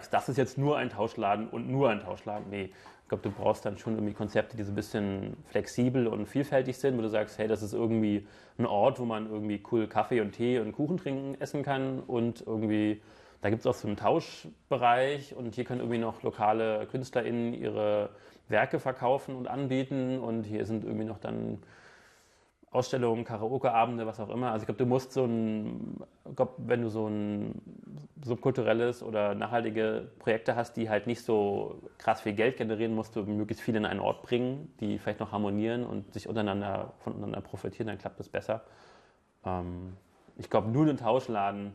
sagst, das ist jetzt nur ein Tauschladen und nur ein Tauschladen. Nee, ich glaube, du brauchst dann schon irgendwie Konzepte, die so ein bisschen flexibel und vielfältig sind, wo du sagst, hey, das ist irgendwie ein Ort, wo man irgendwie cool Kaffee und Tee und Kuchen trinken, essen kann und irgendwie, da gibt es auch so einen Tauschbereich und hier können irgendwie noch lokale KünstlerInnen ihre Werke verkaufen und anbieten und hier sind irgendwie noch dann Ausstellungen, Karaoke-Abende, was auch immer. Also ich glaube, du musst wenn du so ein subkulturelles oder nachhaltige Projekte hast, die halt nicht so krass viel Geld generieren, musst du möglichst viel in einen Ort bringen, die vielleicht noch harmonieren und sich voneinander profitieren, dann klappt das besser. Ich glaube, nur einen Tauschladen,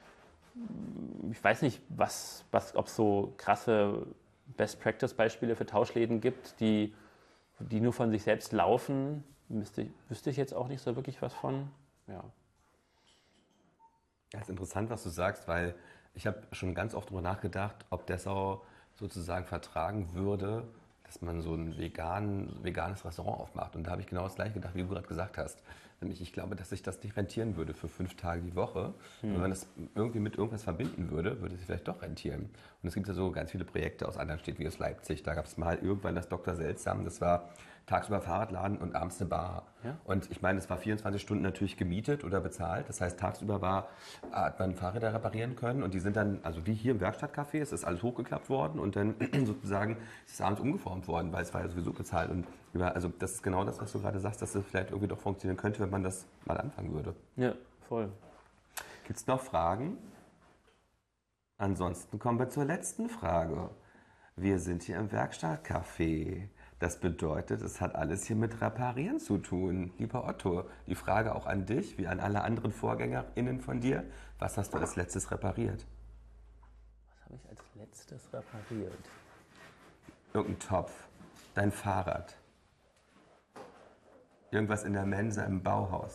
ich weiß nicht, ob es so krasse Best-Practice-Beispiele für Tauschläden gibt, die nur von sich selbst laufen. Wüsste ich jetzt auch nicht so wirklich was von. Ja. Ja, ist interessant, was du sagst, weil ich habe schon ganz oft darüber nachgedacht, ob Dessau sozusagen vertragen würde, dass man so ein veganes Restaurant aufmacht. Und da habe ich genau das gleiche gedacht, wie du gerade gesagt hast. Nämlich, ich glaube, dass sich das nicht rentieren würde für 5 Tage die Woche. Wenn man das irgendwie mit irgendwas verbinden würde, würde es sich vielleicht doch rentieren. Und es gibt ja so ganz viele Projekte aus anderen Städten wie aus Leipzig. Da gab es mal irgendwann das Dr. Seltsam. Das war tagsüber Fahrradladen und abends eine Bar. Ja? Und ich meine, es war 24 Stunden natürlich gemietet oder bezahlt. Das heißt, tagsüber hat man Fahrräder reparieren können. Und die sind dann, also wie hier im Werkstattcafé, es ist alles hochgeklappt worden. Und dann sozusagen ist es abends umgeformt worden, weil es war ja sowieso bezahlt. Und also das ist genau das, was du gerade sagst, dass es vielleicht irgendwie doch funktionieren könnte, wenn man das mal anfangen würde. Ja, voll. Gibt es noch Fragen? Ansonsten kommen wir zur letzten Frage. Wir sind hier im Werkstattcafé. Das bedeutet, es hat alles hier mit Reparieren zu tun. Lieber Otto, die Frage auch an dich, wie an alle anderen VorgängerInnen von dir. Was hast du als letztes repariert? Was habe ich als letztes repariert? Irgendein Topf, dein Fahrrad, irgendwas in der Mensa im Bauhaus.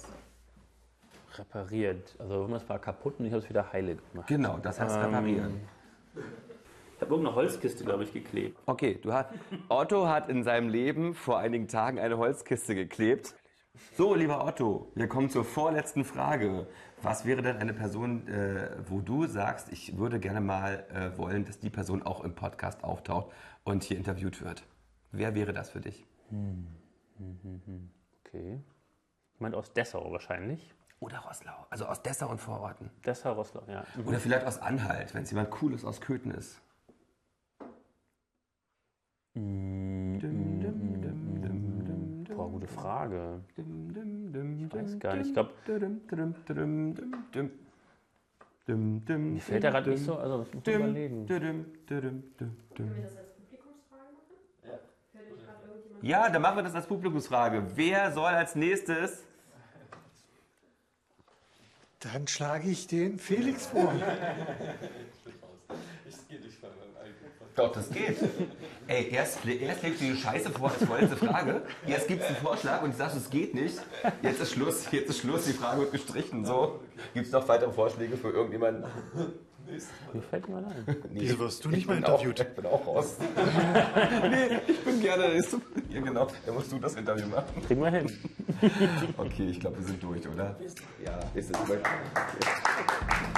Repariert. Also irgendwas war kaputt und ich habe es wieder heile gemacht. Genau, das heißt reparieren. Ich habe irgendeine Holzkiste, glaube ich, geklebt. Okay, Otto hat in seinem Leben vor einigen Tagen eine Holzkiste geklebt. So, lieber Otto, wir kommen zur vorletzten Frage. Was wäre denn eine Person, wo du sagst, ich würde gerne mal wollen, dass die Person auch im Podcast auftaucht und hier interviewt wird? Wer wäre das für dich? Okay. Ich meine aus Dessau wahrscheinlich. Oder Roßlau, also aus Dessau und Vororten. Dessau, Roßlau, ja. Oder vielleicht aus Anhalt, wenn es jemand Cooles aus Köthen ist. Boah, gute Frage. Ich weiß gar nicht. Ich glaube, mir fällt der gerade nicht so, also das muss man überlegen. Können wir das als Publikumsfrage machen? Ja. Hört dich gerade irgendjemand? Ja, dann machen wir das als Publikumsfrage. Wer soll als nächstes? Dann schlage ich den Felix vor. Doch, das geht. Ey, erst legst du die Scheiße vor als vorletzte Frage, jetzt gibt es einen Vorschlag und du sagst, es geht nicht. Jetzt ist Schluss, die Frage wird gestrichen. So. Gibt es noch weitere Vorschläge für irgendjemanden? Mir fällt niemand ein. Nee, Wieso wirst du nicht mal interviewt? Ich bin auch raus. Nee, ich bin gerne. Ja, genau, dann musst du das Interview machen. Kriegen wir hin. Okay, ich glaube, wir sind durch, oder? Ja, ist es.